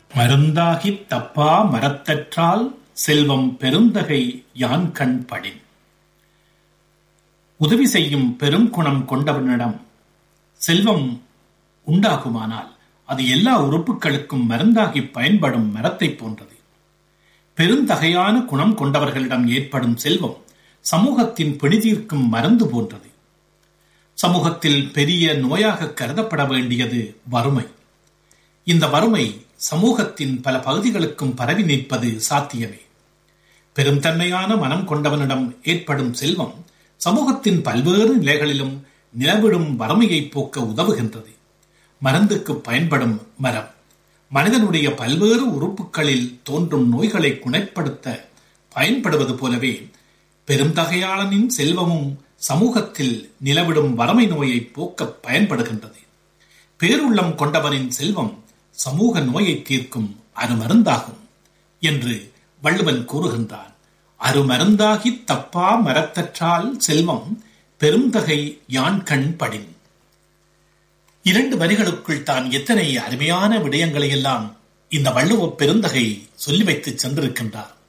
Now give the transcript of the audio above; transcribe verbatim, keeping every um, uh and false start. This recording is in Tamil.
மருந்தாகித் தப்பா மரத்தற்றால் செல்வம் பெருந்தகை யான்கண் படின். உதவி செய்யும் பெருங்குணம் கொண்டவனிடம் செல்வம் உண்டாகுமானால் அது எல்லா உறுப்புகளுக்கும் மருந்தாகி பயன்படும் மரத்தைப் போன்றது. பெருந்தகையான குணம் கொண்டவர்களிடம் ஏற்படும் செல்வம் சமூகத்தின் பிணிதீர்க்கும் மருந்து போன்றது. சமூகத்தில் பெரிய நோயாக கருதப்பட வேண்டியது வறுமை. இந்த வறுமை சமூகத்தின் பல பகுதிகளுக்கும் பரவி நிற்பது சாத்தியமே. பெருந்தன்மையான மனம் கொண்டவனிடம் ஏற்படும் செல்வம் சமூகத்தின் பல்வேறு நிலைகளிலும் நிலவிடும் வறுமையை போக்க உதவுகின்றது. மருந்துக்கு பயன்படும் மரம் மனிதனுடைய பல்வேறு உறுப்புகளில் தோன்றும் நோய்களை குணப்படுத்த பயன்படுவது போலவே பெருந்தகையாளனின் செல்வமும் சமூகத்தில் நிலவிடும் வறுமை நோயை போக்க பயன்படுகின்றது. பேருள்ளம் கொண்டவனின் செல்வம் சமூக நோயை தீர்க்கும் அருமருந்தாகும் என்று வள்ளுவன் கூறுகின்றான். அருமருந்தாகி தப்பா மரத்தற்றால் செல்வம் பெருந்தகை யான்கண் படின். இரண்டு வரிகளுக்குள் தான் எத்தனை அருமையான விடயங்களை எல்லாம் இந்த வள்ளுவ பெருந்தகை சொல்லி வைத்து சென்றிருக்கின்றார்.